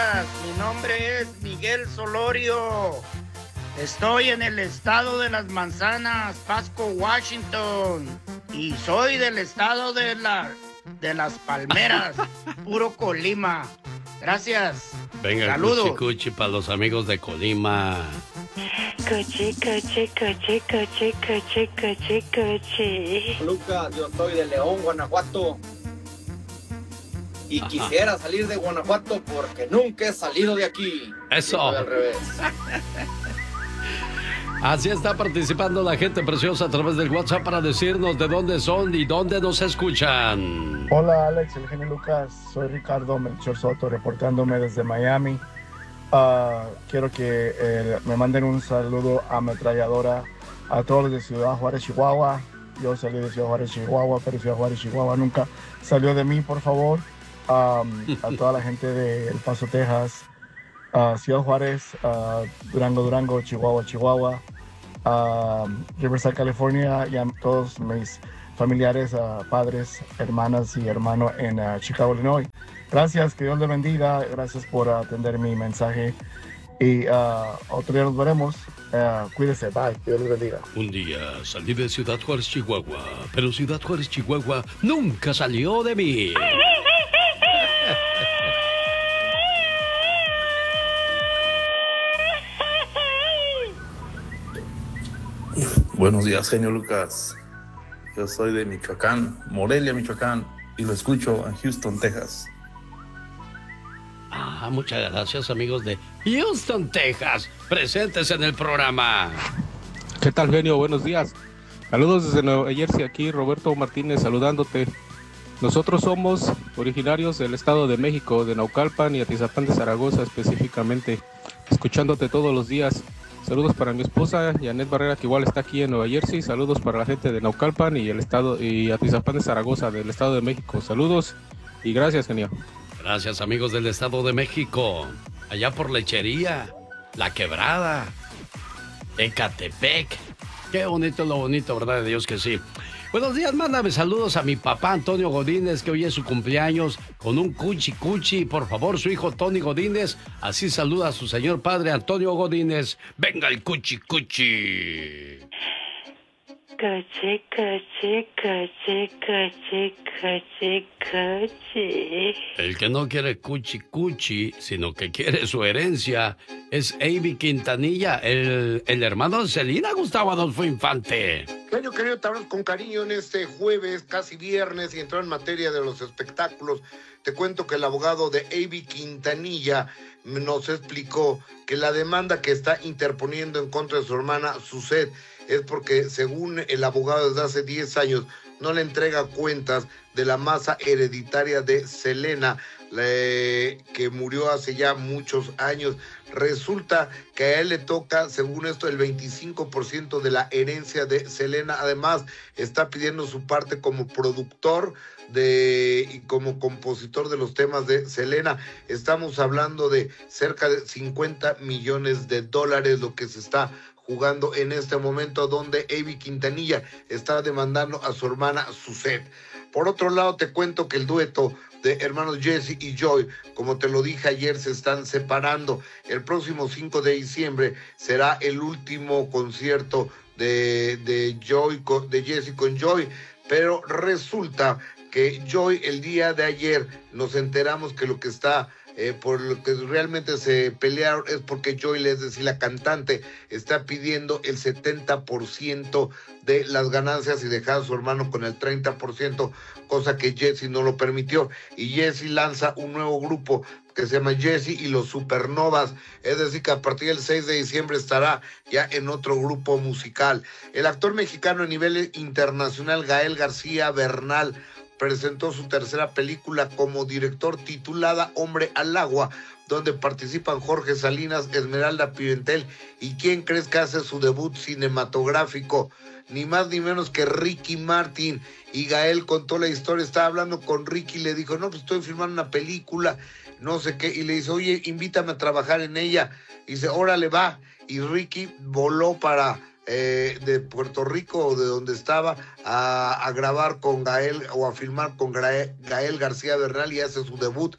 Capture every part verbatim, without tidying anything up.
Mi nombre es Miguel Solorio. Estoy en el estado de las manzanas, Pasco, Washington. Y soy del estado de, la, de las palmeras, puro Colima. Gracias. Venga, saludos. Cuchi Cuchi para los amigos de Colima. Cuchi, cuchi, cuchi, cuchi, cuchi, cuchi, cuchi. Lucas, yo soy de León, Guanajuato. Y Ajá. quisiera salir de Guanajuato porque nunca he salido de aquí. Eso. Al revés. Así está participando la gente preciosa a través del WhatsApp para decirnos de dónde son y dónde nos escuchan. Hola Alex, el genio Lucas, soy Ricardo Melchor Soto reportándome desde Miami. Uh, quiero que eh, me manden un saludo ametralladora a todos los de Ciudad Juárez, Chihuahua. Yo salí de Ciudad Juárez, Chihuahua, pero Ciudad Juárez, Chihuahua nunca salió de mí, por favor. Um, a toda la gente de El Paso, Texas, uh, Ciudad Juárez, uh, Durango, Durango, Chihuahua, Chihuahua, uh, Riverside, California, y a todos mis familiares, uh, padres, hermanas y hermanos en uh, Chicago, Illinois. Gracias, que Dios les bendiga, gracias por atender mi mensaje y uh, otro día nos veremos. Uh, cuídese, bye, que Dios les bendiga. Un día salí de Ciudad Juárez, Chihuahua, pero Ciudad Juárez, Chihuahua nunca salió de mí. Buenos días, genio Lucas. Yo soy de Michoacán, Morelia, Michoacán, y lo escucho en Houston, Texas. Ah, muchas gracias, amigos de Houston, Texas, presentes en el programa. ¿Qué tal, genio? Buenos días. Saludos desde Nueva Jersey, aquí Roberto Martínez saludándote. Nosotros somos originarios del Estado de México, de Naucalpan y Atizapán de Zaragoza específicamente, escuchándote todos los días. Saludos para mi esposa, Janet Barrera, que igual está aquí en Nueva Jersey. Saludos para la gente de Naucalpan y el estado y Atizapán de Zaragoza, del Estado de México. Saludos y gracias, genio. Gracias, amigos del Estado de México. Allá por Lechería, La Quebrada, Ecatepec. Qué bonito lo bonito, ¿verdad? De Dios que sí. Buenos días, mándame saludos a mi papá Antonio Godínez, que hoy es su cumpleaños, con un cuchi cuchi. Por favor, su hijo Tony Godínez, así saluda a su señor padre Antonio Godínez. Venga el cuchi cuchi. Cuchi, cuchi, cuchi, cuchi, cuchi, cuchi. El que no quiere cuchi cuchi, sino que quiere su herencia, es Avi Quintanilla, el, el hermano de Selena, Gustavo Adolfo Infante. Genio querido, te hablo con cariño en este jueves, casi viernes, y entrar en materia de los espectáculos. Te cuento que el abogado de Avi Quintanilla nos explicó que la demanda que está interponiendo en contra de su hermana Suzette es porque, según el abogado, desde hace diez años no le entrega cuentas de la masa hereditaria de Selena, le, que murió hace ya muchos años. Resulta que a él le toca, según esto, el veinticinco por ciento de la herencia de Selena. Además, está pidiendo su parte como productor de, y como compositor de los temas de Selena. Estamos hablando de cerca de cincuenta millones de dólares, lo que se está jugando en este momento, donde Avi Quintanilla está demandando a su hermana Suzette. Por otro lado, te cuento que el dueto de hermanos Jesse y Joy, como te lo dije ayer, se están separando. El próximo cinco de diciembre será el último concierto de, de, Joy, de Jesse con Joy, pero resulta que Joy, el día de ayer nos enteramos que lo que está Eh, por lo que realmente se pelearon es porque Joy, es decir, la cantante, está pidiendo el setenta por ciento de las ganancias y dejar a su hermano con el treinta por ciento, cosa que Jesse no lo permitió. Y Jesse lanza un nuevo grupo que se llama Jesse y los Supernovas, es decir, que a partir del seis de diciembre estará ya en otro grupo musical. El actor mexicano a nivel internacional, Gael García Bernal, presentó su tercera película como director, titulada Hombre al Agua, donde participan Jorge Salinas, Esmeralda Pimentel y ¿quién crees que hace su debut cinematográfico? Ni más ni menos que Ricky Martin. Y Gael contó la historia, estaba hablando con Ricky y le dijo, no, pues estoy filmando una película, no sé qué, y le dice, oye, invítame a trabajar en ella. Y dice, órale, va. Y Ricky voló para Eh, de Puerto Rico o de donde estaba a, a grabar con Gael o a filmar con Gael, Gael García Bernal, y hace su debut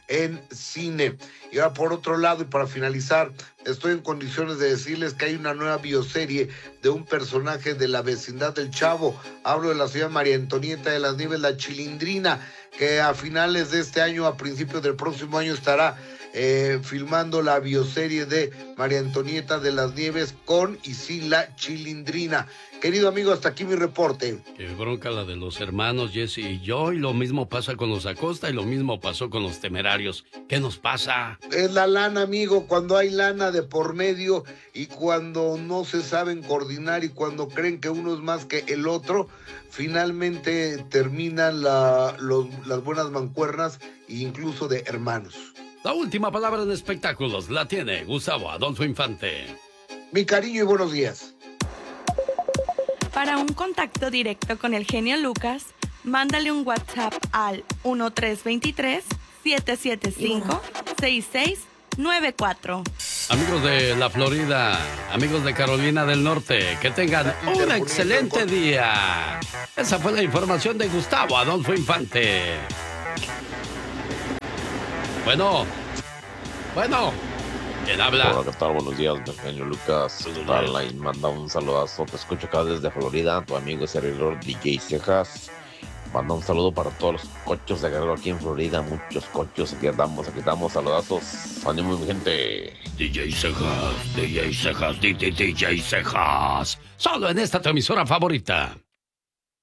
en cine. Y ahora, por otro lado, y para finalizar, estoy en condiciones de decirles que hay una nueva bioserie de un personaje de la vecindad del Chavo. Hablo de la señora María Antonieta de las Nieves, la Chilindrina, que a finales de este año, a principios del próximo año, estará eh, filmando la bioserie de María Antonieta de las Nieves con y sin la Chilindrina. Querido amigo, hasta aquí mi reporte. Qué bronca la de los hermanos Jesse y yo, y lo mismo pasa con los Acosta y lo mismo pasó con los Temerarios. ¿Qué nos pasa? Es la lana, amigo, cuando hay lana de por medio y cuando no se saben coordinar y cuando creen que uno es más que el otro, finalmente terminan la, los, las buenas mancuernas e incluso de hermanos. La última palabra en espectáculos la tiene Gustavo Adolfo Infante. Mi cariño y buenos días. Para un contacto directo con el genio Lucas, mándale un WhatsApp al uno tres dos tres, siete siete cinco, seis seis nueve cuatro. Amigos de la Florida, amigos de Carolina del Norte, que tengan un excelente día. Esa fue la información de Gustavo Adolfo Infante. Bueno, bueno. ¿Quién habla? Hola, ¿qué tal? Buenos días, mi genio Lucas. Dale y manda un saludazo. Te escucho acá desde Florida. Tu amigo y servidor D J Cejas. Manda un saludo para todos los cochos de Guerrero aquí en Florida. Muchos cochos. Aquí andamos, aquí estamos. Saludazos. Ánimo, mi gente. D J Cejas, D J Cejas, D J Cejas. Solo en esta tu emisora favorita.